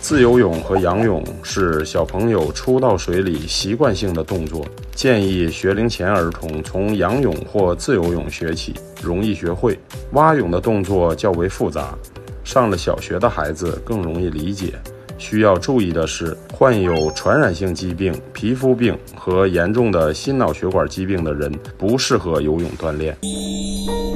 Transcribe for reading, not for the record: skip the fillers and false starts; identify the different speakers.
Speaker 1: 自由泳和仰泳是小朋友初到水里习惯性的动作，建议学龄前儿童从仰泳或自由泳学起，容易学会。蛙泳的动作较为复杂，上了小学的孩子更容易理解。需要注意的是，患有传染性疾病、皮肤病和严重的心脑血管疾病的人不适合游泳锻炼。